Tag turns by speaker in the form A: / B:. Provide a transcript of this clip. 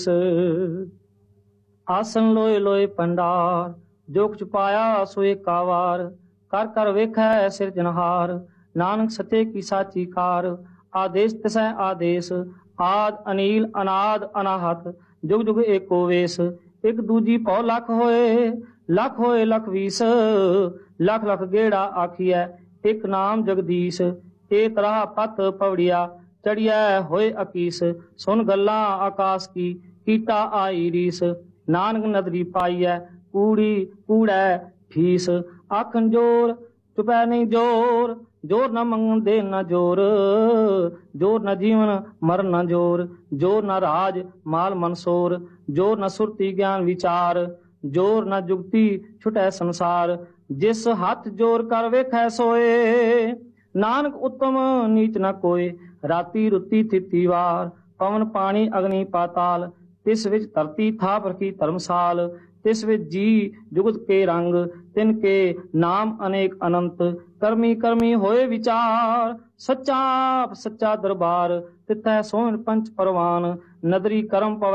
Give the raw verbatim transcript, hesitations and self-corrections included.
A: ਆਸਨ ਲੋਏ ਲੋਏ ਭੰਡਾਰ, ਜੋ ਕੁਛ ਪਾਇਆ ਸੋ ਏਕਾ ਵਾਰ। ਕਰ ਕਰ ਵੇਖੈ ਸਿਰਜਣਹਾਰ, ਨਾਨਕ ਸੱਚੇ ਕੀ ਸਾਚੀ ਕਾਰ। ਆਦੇਸ਼ ਤਿਸੈ ਆਦੇਸ਼, ਆਦ ਅਨੀਲ ਅਨਾਦ ਅਨਾਹਤ। ਜੁਗ ਜੁਗ ਏਕੋ ਵੇਸ, ਇੱਕ ਦੂਜੀ ਭਉ ਲੱਖ ਹੋਏ। ਲੱਖ ਹੋਏ ਲੱਖ ਵੀਸ, ਲੱਖ ਲੱਖ ਗੇੜਾ ਆਖੀਐ ਇੱਕ ਨਾਮ ਜਗਦੀਸ਼। ਇਹ ਤਰ੍ਹਾਂ ਪਤ ਪਵੜਿਆ, ਚੜਿਐ ਹੋਏ ਅਕੀਸ। ਸੁਣ ਗੱਲਾਂ ਆਕਾਸ਼ ਕੀ, ਕੀਟਾ ਆਈ ਰੀਸ। ਨਾਨਕ ਨਦਰੀ ਪਾਈਐ, ਕੂੜੀ ਕੂੜੈ ਫੀਸ। ਆਖਣ ਜੋਰ ਚੁਪੈ ਨਹੀਂ ਜੋਰ, ਜੋਰ ਨਾ ਮੰਗਣ ਦੇ ਨਾ ਜੋਰ। ਜੋਰ ਨਾ ਜੀਵਨ ਮਰਨ ਨਾ ਜੋਰ, ਜੋਰ ਨਾ ਰਾਜ ਮਾਲ ਮਨਸੋਰ। ਜੋਰ ਨਾ ਸੁਰਤੀ ਗਿਆਨ ਵਿਚਾਰ, ਜੋਰ ਨਾ ਜੁਗਤੀ ਛੁਟੈ ਸੰਸਾਰ। ਜਿਸ ਹੱਥ ਜੋਰ ਕਰ ਵੇਖੈ ਸੋਏ, ਨਾਨਕ ਉੱਤਮ ਨੀਚ ਨਾ ਕੋਏ। ਰਾਤੀ ਰੁੱਤੀ ਥਿਤੀ ਵਾਰ, ਪਵਨ ਪਾਣੀ ਅਗਨੀ ਪਾਤਾਲ। ਤਿਸ ਵਿੱਚ ਧਰਤੀ ਥਾਪ ਰਖੀ ਧਰਮਸਾਲ। ਤਿਸ ਵਿੱਚ ਜੀ ਜੁਗਤ ਕੇ ਰੰਗ, ਤਿਨ ਕੇ ਨਾਮ ਅਨੇਕ ਅਨੰਤ। ਕਰਮੀ ਕਰਮੀ ਹੋਏ ਵਿਚਾਰ, ਸੱਚਾ ਆਪ ਸੱਚਾ ਦਰਬਾਰ। ਤਿਥੈ ਸੋਹਣ ਪੰਚ ਪਰਵਾਨ, ਨਦਰੀ ਕਰਮ ਪਵੈ